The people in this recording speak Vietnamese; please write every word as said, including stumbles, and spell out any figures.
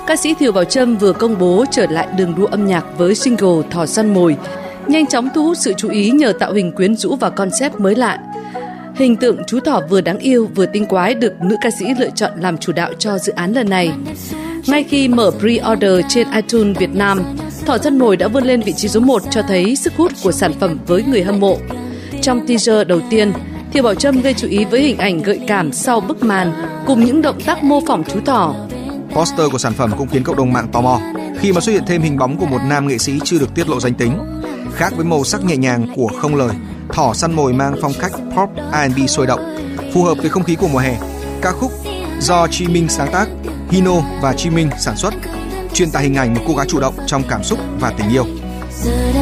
ca sĩ Thiều Bảo Trâm vừa công bố trở lại đường đua âm nhạc với single Thỏ Săn Mồi, nhanh chóng thu hút sự chú ý nhờ tạo hình quyến rũ và concept mới lạ. Hình tượng chú thỏ vừa đáng yêu vừa tinh quái được nữ ca sĩ lựa chọn làm chủ đạo cho dự án lần này. Ngay khi mở pre-order trên iTunes Việt Nam, Thỏ Săn Mồi đã vươn lên vị trí số một, cho thấy sức hút của sản phẩm với người hâm mộ. Trong teaser đầu tiên, Thiều Bảo Trâm gây chú ý với hình ảnh gợi cảm sau bức màn cùng những động tác mô phỏng chú thỏ. Poster của sản phẩm cũng khiến cộng đồng mạng tò mò khi mà xuất hiện thêm hình bóng của một nam nghệ sĩ chưa được tiết lộ danh tính. Khác với màu sắc nhẹ nhàng của không lời, Thỏ Săn Mồi mang phong cách pop R and B sôi động, phù hợp với không khí của mùa hè. Ca khúc do Chi Minh sáng tác, Hino và Chi Minh sản xuất, truyền tải hình ảnh một cô gái chủ động trong cảm xúc và tình yêu.